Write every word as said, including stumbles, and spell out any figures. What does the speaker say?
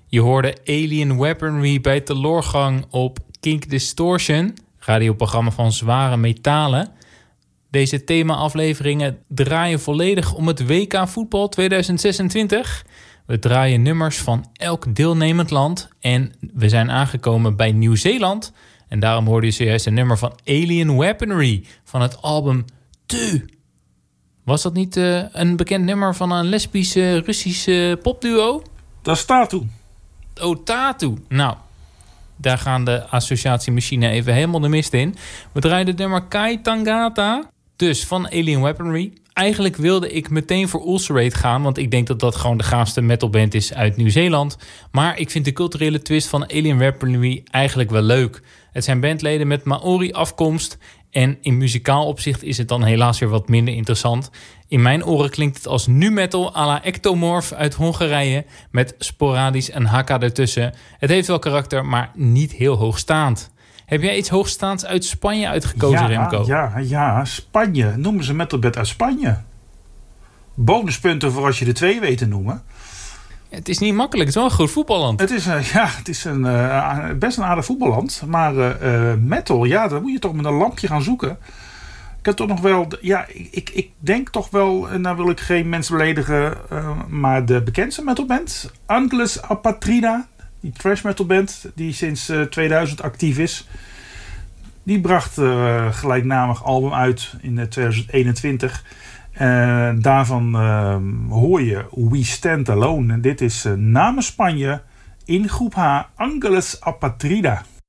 Je hoorde Alien Weaponry bij teloorgang op Kink Distortion, radioprogramma van zware metalen. Deze thema-afleveringen draaien volledig om het W K voetbal tweeduizend zesentwintig. We draaien nummers van elk deelnemend land en we zijn aangekomen bij Nieuw-Zeeland. En daarom hoorde je zojuist een nummer van Alien Weaponry van het album Tu. Was dat niet uh, een bekend nummer van een lesbische Russische popduo? Dat is Tatu. Oh, Tatu. Nou, daar gaan de associatiemachine even helemaal de mist in. We draaien het nummer Kai Tangata, dus van Alien Weaponry. Eigenlijk wilde ik meteen voor Ulcerate gaan, want ik denk dat dat gewoon de gaafste metalband is uit Nieuw-Zeeland. Maar ik vind de culturele twist van Alien Weaponry eigenlijk wel leuk. Het zijn bandleden met Maori-afkomst en in muzikaal opzicht is het dan helaas weer wat minder interessant. In mijn oren klinkt het als nu-metal à la Ectomorph uit Hongarije met sporadisch een hakka ertussen. Het heeft wel karakter, maar niet heel hoogstaand. Heb jij iets hoogstaands uit Spanje uitgekozen, ja, Remco? Ja, ja, Spanje. Noemen ze metalband uit Spanje. Bonuspunten voor als je de twee weet te noemen. Het is niet makkelijk. Het is wel een goed voetballand. Het is, uh, ja, het is een, uh, best een aardig voetballand. Maar uh, metal, ja, dan moet je toch met een lampje gaan zoeken. Ik heb toch nog wel... Ja, ik, ik denk toch wel... Nou wil ik geen mensen beledigen. Uh, maar de bekendste metalband. Angelus Apatrida. Die trash metal band. Die sinds uh, tweeduizend actief is. Die bracht uh, gelijknamig album uit in uh, tweeduizend eenentwintig. Uh, daarvan uh, hoor je We Stand Alone. En dit is uh, namens Spanje in groep H Angelus Apatrida.